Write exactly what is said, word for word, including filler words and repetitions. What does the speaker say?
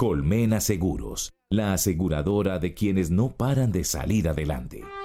Colmena Seguros, la aseguradora de quienes no paran de salir adelante.